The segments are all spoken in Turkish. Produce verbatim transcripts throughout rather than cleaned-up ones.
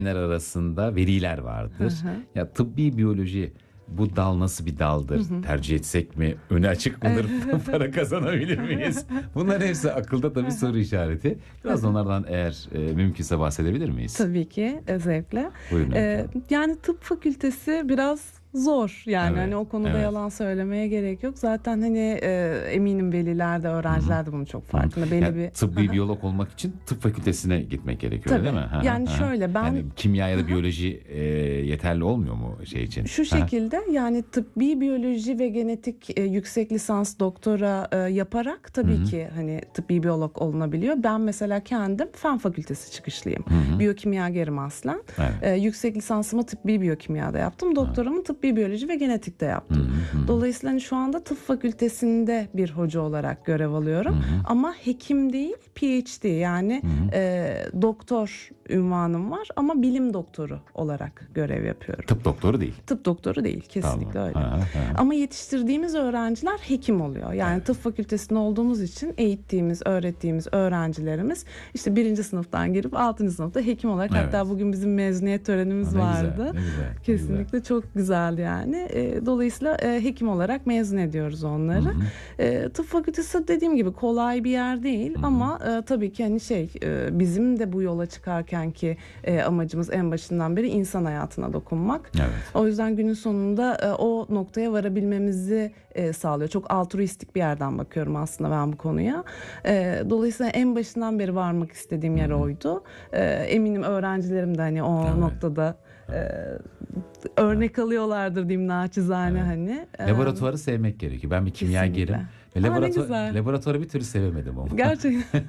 arasında veriler vardır. Hı hı. Ya tıbbi biyoloji bu dal nasıl bir daldır? Hı hı. Tercih etsek mi? Önü açık mıdır? Para kazanabilir miyiz? Bunların hepsi akılda tabii soru işareti. Biraz onlardan eğer e, mümkünse bahsedebilir miyiz? Tabii ki, e, zevkle. Buyurun. Ee, yani tıp fakültesi biraz zor yani Evet, hani o konuda evet. yalan söylemeye gerek yok. Zaten hani e, eminim veliler de öğrenciler de bunun çok farkında. Belli Yani bir tıbbi biyolog olmak için tıp fakültesine gitmek gerekiyor Tabii. değil mi? Ha, Yani ha. şöyle ben- Yani kimya ya da biyoloji e, yeterli olmuyor mu şey için? Şu Ha? şekilde yani tıbbi biyoloji ve genetik e, yüksek lisans doktora e, yaparak tabii Hı hı. ki hani tıbbi biyolog olunabiliyor. Ben mesela kendim fen fakültesi çıkışlıyım. Hı hı. Biyokimyagerim aslen. Evet. E, yüksek lisansımı tıbbi biyokimyada yaptım. Doktoramı tıbbi biyoloji ve genetikte yaptım. Hı hı hı. Dolayısıyla hani şu anda tıp fakültesinde bir hoca olarak görev alıyorum. Hı hı. Ama hekim değil, PhD yani Hı hı. e, doktor ünvanım var ama bilim doktoru olarak görev yapıyorum. Tıp doktoru değil. Tıp doktoru değil, kesinlikle Tamam. öyle. Ha, ha. Ama yetiştirdiğimiz öğrenciler hekim oluyor. Yani Evet. tıp fakültesinde olduğumuz için eğittiğimiz, öğrettiğimiz öğrencilerimiz işte birinci sınıftan girip altıncı sınıfta hekim olarak, Evet. hatta bugün bizim mezuniyet törenimiz Ha, ne vardı. güzel, ne güzel, ne Kesinlikle çok güzel yani. E, dolayısıyla e, hekim olarak mezun ediyoruz onları. Hı hı. E, tıp fakültesi dediğim gibi kolay bir yer değil ama e, tabii ki hani şey e, bizim de bu yola çıkarken ki e, amacımız en başından beri insan hayatına dokunmak. Evet. O yüzden günün sonunda e, o noktaya varabilmemizi e, sağlıyor. Çok altruistik bir yerden bakıyorum aslında ben bu konuya. E, dolayısıyla en başından beri varmak istediğim yer oydu. E, eminim öğrencilerim de hani o Evet. noktada e, örnek alıyorlardır diyeyim naçizane Evet. hani. E, Laboratuvarı sevmek gerekiyor. Ben bir kimyagerim. Kesinlikle. Ve Aa, ne laboratuvar, güzel. laboratuvarı bir türlü sevemedim ama. Gerçekten.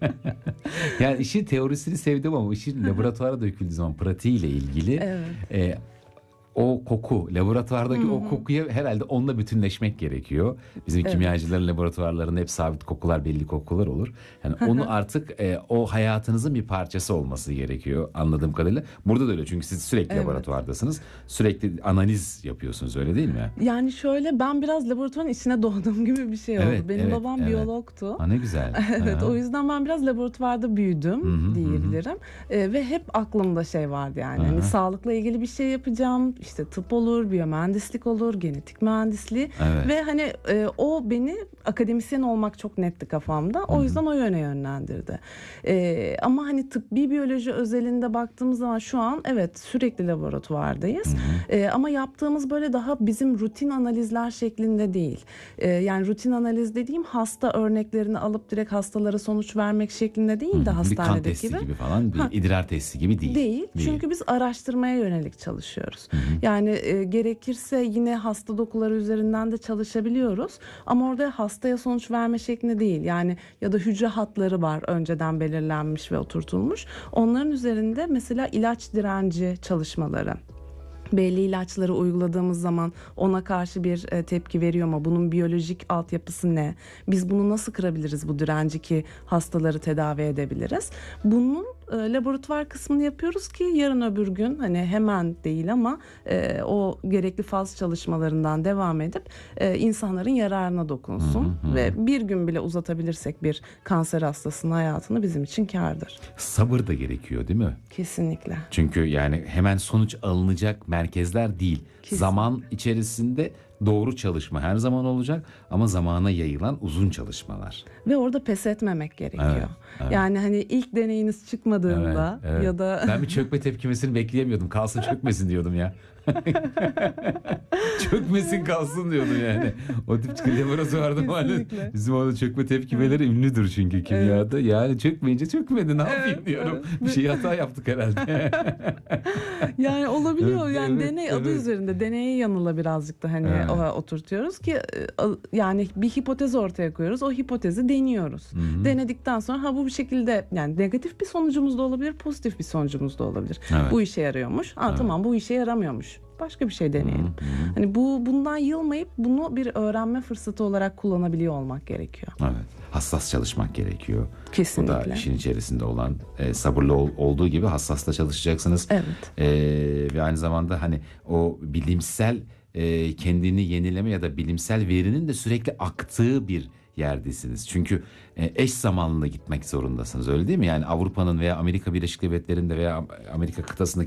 Yani işin teorisini sevdim ama işin laboratuvara döküldüğü zaman pratiğiyle ilgili Evet. e, o koku, laboratuvardaki o kokuya herhalde onunla bütünleşmek gerekiyor. Bizim Evet. kimyacıların laboratuvarlarında hep sabit kokular, belli kokular olur. Yani onu artık e, o hayatınızın bir parçası olması gerekiyor anladığım kadarıyla. Burada da öyle, çünkü siz sürekli Evet. laboratuvardasınız. Sürekli analiz yapıyorsunuz, öyle değil mi? Yani şöyle, ben biraz laboratuvarın içine doğduğum gibi bir şey oldu. Evet, Benim evet, babam evet. biyologtu. Ha, ne güzel. Evet, Ha. o yüzden ben biraz laboratuvarda büyüdüm Hı hı, hı. diyebilirim. Ee, ve hep aklımda şey vardı yani. Hı Hani hı. sağlıkla ilgili bir şey yapacağım. İşte tıp olur, biyomühendislik olur, genetik mühendisliği. Evet. Ve hani e, o beni akademisyen olmak çok netti kafamda. O yüzden o yöne yönlendirdi. Ee, ama hani tıbbi biyoloji özelinde baktığımız zaman şu an evet sürekli laboratuvardayız. Ee, ama yaptığımız böyle daha bizim rutin analizler şeklinde değil. Ee, yani rutin analiz dediğim hasta örneklerini alıp direkt hastalara sonuç vermek şeklinde değil de Bir kan hastanedeki testi gibi, gibi. falan, bir Ha. idrar testi gibi değil. Değil. Çünkü biz araştırmaya yönelik çalışıyoruz. Yani e, gerekirse yine hasta dokuları üzerinden de çalışabiliyoruz. Ama orada hastaya sonuç verme şeklinde değil. Yani ya da hücre hatları var önceden belirlenmiş ve oturtulmuş. Onların üzerinde mesela ilaç direnci çalışmaları. Belli ilaçları uyguladığımız zaman ona karşı bir e, tepki veriyor mu? Bunun biyolojik altyapısı ne? Biz bunu nasıl kırabiliriz, bu direnci, ki hastaları tedavi edebiliriz? Bunun e, laboratuvar kısmını yapıyoruz ki yarın öbür gün hani hemen değil ama e, o gerekli faz çalışmalarından devam edip e, insanların yararına dokunsun. Hı hı hı. Ve bir gün bile uzatabilirsek bir kanser hastasının hayatını bizim için kârdır. Sabır da gerekiyor değil mi? Kesinlikle. Çünkü yani hemen sonuç alınacak merkezler değil. Kesin. Zaman içerisinde doğru çalışma her zaman olacak ama zamana yayılan uzun çalışmalar. Ve orada pes etmemek gerekiyor. Evet, evet. Yani hani ilk deneyiniz çıkmadığında Evet, evet. ya da Ben bir çökme tepkimesini bekleyemiyordum. Kalsın çökmesin diyordum ya. Çökmesin kalsın diyordum yani. O tip laboratuvarda maalesef Kesinlikle. bizim orada çökme tepkimeleri ünlüdür çünkü kimyada. Yani çökmeyince çökmedi, ne yapayım Evet, diyorum. evet. Bir şey hata yaptık herhalde. yani olabiliyor. Evet, Yani evet, deney adı evet. üzerinde, deneye yanıla birazcık da hani Evet. o- oturtuyoruz ki e, a- yani bir hipotez ortaya koyuyoruz. O hipotezi deniyoruz. Denedikten sonra ha bu bir şekilde yani negatif bir sonucumuz da olabilir, pozitif bir sonucumuz da olabilir. Evet. Bu işe yarıyormuş. Ha Evet. tamam, bu işe yaramıyormuş. Başka bir şey deneyelim. Hani bu bundan yılmayıp bunu bir öğrenme fırsatı olarak kullanabiliyor olmak gerekiyor. Evet. Hassas çalışmak gerekiyor. Kesinlikle. Bu da işin içerisinde olan e, sabırlı ol- olduğu gibi hassas da çalışacaksınız. Evet. E, ve aynı zamanda hani o bilimsel e, kendini yenileme ya da bilimsel verinin de sürekli aktığı bir yerdesiniz. Çünkü e, eş zamanlı gitmek zorundasınız, öyle değil mi? Yani Avrupa'nın veya Amerika Birleşik Devletleri'nde veya Amerika kıtasındaki